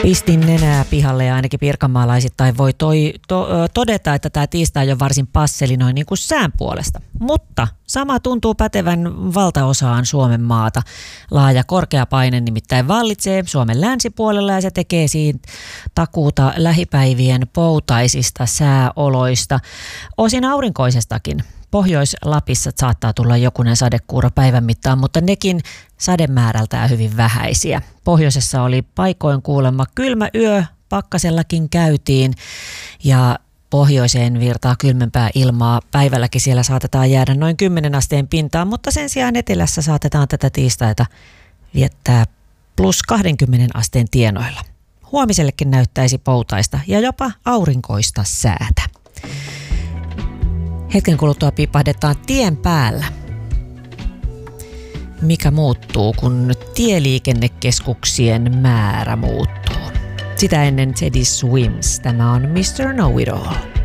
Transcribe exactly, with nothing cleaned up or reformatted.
Pistin nenää pihalle ja ainakin pirkanmaalaisittain voi toi, to, todeta, että tämä tiistai on varsin passeli noin niin kuin sään puolesta. Mutta sama tuntuu pätevän valtaosaan Suomen maata. Laaja korkeapaine nimittäin vallitsee Suomen länsipuolella ja se tekee siitä takuuta lähipäivien poutaisista sääoloista, osin aurinkoisestakin. Pohjois-Lapissa saattaa tulla jokunen sadekuuro päivän mittaan, mutta nekin sademäärältään hyvin vähäisiä. Pohjoisessa oli paikoin kuulemma kylmä yö, pakkasellakin käytiin ja pohjoiseen virtaa kylmempää ilmaa. Päivälläkin siellä saatetaan jäädä noin kymmenen asteen pintaan, mutta sen sijaan etelässä saatetaan tätä tiistaita viettää plus kaksikymmentä asteen tienoilla. Huomisellekin näyttäisi poutaista ja jopa aurinkoista säätä. Hetken kuluttua piipahdetaan tien päällä. Mikä muuttuu, kun tieliikennekeskuksien määrä muuttuu? Sitä ennen Teddy Swims. Tämä on mister Know-It-All.